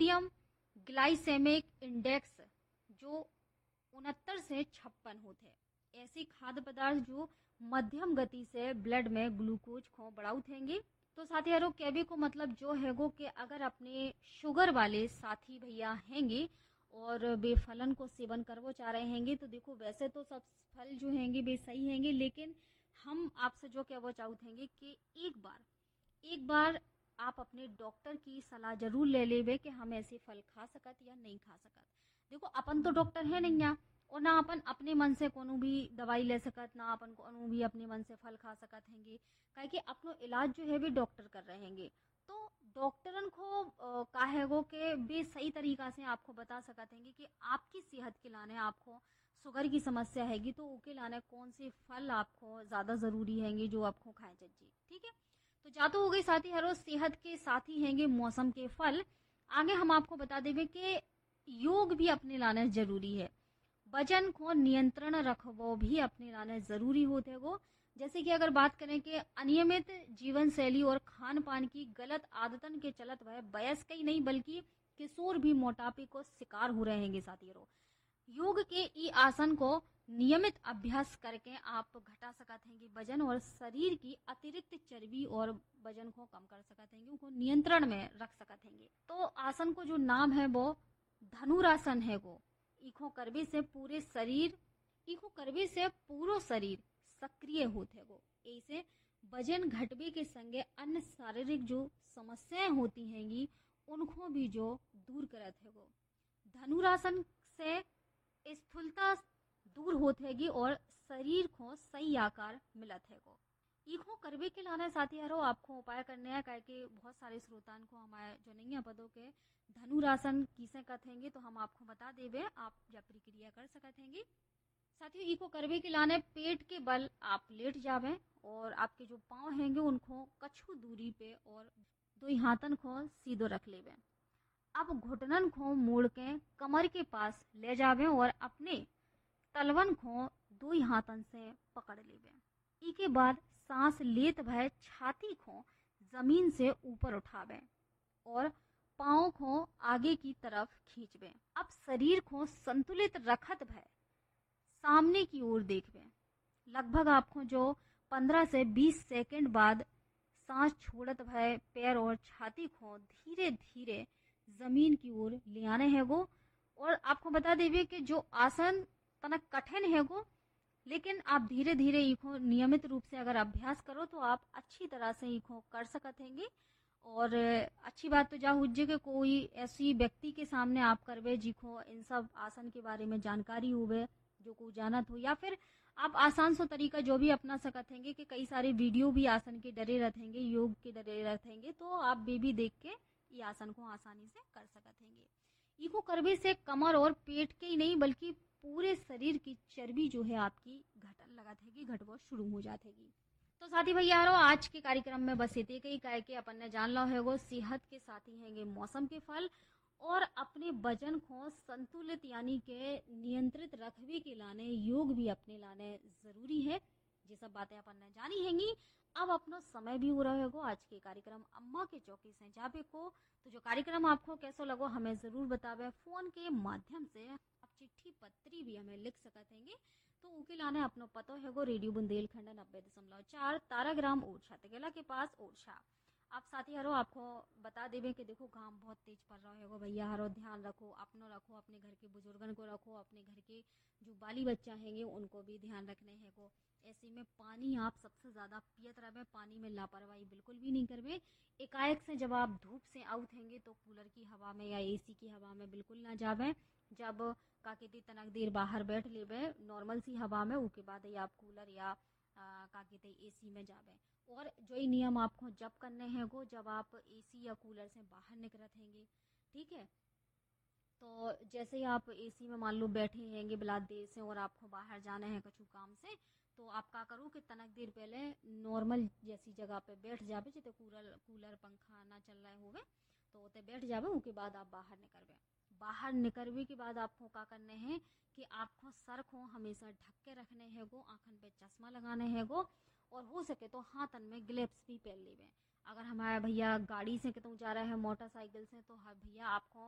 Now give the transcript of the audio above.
Medium glycaemic index जो 69 से 56 होते हैं। ऐसी खाद्य पदार्थ जो मध्यम गति से ब्लड में ग्लूकोज को बढ़ाउत हैंगे। तो साथी यारो केबी को मतलब जो है वो कि अगर अपने शुगर वाले साथी भैया हैंगे और बेफलन को सेवन करवो चाह रहे हैंगे, तो देखो वैसे तो सब फल जो हैंगे वे सही हैंगे, लेकिन हम आपसे जो कहना चाहते हैं कि एक बार आप अपने डॉक्टर की सलाह जरूर ले लेवे कि हम ऐसे फल खा सकत या नहीं खा सकत। देखो अपन तो डॉक्टर है नहीं यहाँ, और ना अपन अपने मन से कोनो भी दवाई ले सकत, ना अपन कोनो भी अपने मन से फल खा सकत हैंगे, काहे कि अपनो इलाज जो है भी डॉक्टर कर रहे हैंगे। तो डॉक्टरन को काहे गो के बे सही तरीका से आपको बता सकत हैंगे कि आपकी सेहत के लाने आपको शुगर की समस्या हैगी, तो ओके लाने कौन से फल आपको ज्यादा जरूरी हैंगे जो आपको खाए चाहिए। ठीक है, तो जा तो हो गई साथी हरो सेहत के साथी हैंगे मौसम के फल। आगे हम आपको बता देवे कि योग भी अपने लाने जरूरी है। वजन को नियंत्रण रखवो भी अपने लाने जरूरी होते गो। जैसे कि अगर बात करें कि अनियमित जीवन शैली और खान पान की गलत आदतन के चलत वह वयस्क ही नहीं बल्कि किशोर भी मोटापे को शिकार हो रहे हैंगे साथियों। योग के ई आसन को नियमित अभ्यास करके आप घटा सकते हैं वजन, और शरीर की अतिरिक्त चर्बी और वजन को कम कर सकते हैं, उनको नियंत्रण में रख सकते हैं। तो आसन को जो नाम है वो धनुरासन है। वो इको करबे से पूरो शरीर सक्रिय होते है। वो ऐसे वजन घटबे के संगे अन्य शारीरिक जो समस्याएं होती हैंगी उनको भी जो दूर करत है। वो धनुरासन से स्थूलता दूर होते हैगी और शरीर को सही आकार मिलत है। को इको करबे के लाने साथी यारो आपको उपाय करने हैं, कि बहुत सारे श्रोतान को हमारे जो नहीं है पदों के धनुरासन किसे कथेंगे, तो हम आपको बता देवे, आप जब प्रक्रिया कर सकते हैं। साथियों इको करबे के लाने पेट के बल आप लेट जावे और आपके जो पाँव हैंगे उनको कछु दूरी पे और दो हाथन को सीधो रख लेवे। अब घुटनन को मोड़ के कमर के पास ले जावे और अपने तलवन को दो हाथन से पकड़ लेवे। इसके बाद सांस लेत भय छाती को जमीन से ऊपर उठावे और पाँव को आगे की तरफ खींचवे। अब शरीर को संतुलित रखत भय सामने की ओर देखवे। लगभग आपको जो 15 से 20 सेकंड बाद सांस छोड़त भय पैर और छाती को धीरे धीरे जमीन की ओर ले आने है गो। और आपको बता देवे कि जो आसन तनक कठिन है गो, लेकिन आप धीरे धीरे इको नियमित रूप से अगर अभ्यास करो तो आप अच्छी तरह से इको कर सकते हैं। और अच्छी बात तो जा हुज्जे के कोई ऐसी व्यक्ति के सामने आप करवे जिको इन सब आसन के बारे में जानकारी हुए, जो को जानत हो, या फिर आप आसान सो तरीका जो भी अपना सकते हैं कि कई सारे वीडियो भी आसन के डरे रहेंगे, योग के डरे रहेंगे, तो आप भी देख के ये आसन को आसानी से कर सकते हैं। इको करवे से कमर और पेट के ही नहीं बल्कि पूरे शरीर की चर्बी जो है आपकी घटन लगत है, घटवा शुरू हो जाती। तो साथी भैया आज के कार्यक्रम में बस इतने ही कहे कि अपन ने जान लो है वो सेहत के साथी हैंगे मौसम के फल, और अपने वजन को संतुलित यानी के नियंत्रित रखवे के लाने योग भी अपने लाने जरूरी है। ये सब बातें अपन ने जानी हैंगी। अब अपना समय भी हो रहा है आज के कार्यक्रम अम्मा के चौकी से जाबे को। तो जो कार्यक्रम आपको कैसो लगो हमें जरूर बतावे, फोन के माध्यम से आप चिट्ठी पत्री भी हमें लिख सकते हैं। तो उके लाने अपनो पतो है गो रेडियो बुंदेलखंड 90.4 ताराग्राम ओरछा तेगेला के पास ओरछा। आप साथी हरो आपको बता देवे कि देखो काम बहुत तेज पड़ रहा है भैया, हरो ध्यान रखो, अपनो रखो, अपने घर के बुजुर्गन को रखो, अपने घर के जो बाली बच्चा हैंगे उनको भी ध्यान रखने है को। ऐसे में पानी आप सबसे ज्यादा पियत रहे, पानी में लापरवाही बिल्कुल भी नहीं करवे। एकाएक से जब आप धूप से आउट हैंगे तो कूलर की हवा में या एसी की हवा में बिल्कुल ना जावे। जब काकेती तनक देर बाहर बैठ लेवे नॉर्मल सी हवा में, उसके बाद ही आप कूलर या काकेते एसी में जावे। और जो ही नियम आपको जब करने हैं वो जब आप एसी या कूलर से बाहर निकलत हैंगे, ठीक है। तो जैसे ही आप एसी में मान लो बैठे हैंगे बिलात देर से और आपको बाहर जाना है कछु काम से, तो आप क्या करो कि तनक देर पहले नॉर्मल जैसी जगह पे बैठ जावे, जिते कूलर पंखा ना चल रहे होवे, तो उते बैठ जावे। उसके बाद आप बाहर निकलवे। बाहर निकलवे के बाद आपको क्या करने हैं कि आपको सर को हमेशा ढक के रखने है गो, आंखन पे चश्मा लगाने है गो, और हो सके तो हाथन में ग्लव्स भी पहन लेवे। अगर हमारे भैया गाड़ी से कहते जा रहे हैं मोटरसाइकिल से, तो भैया आपको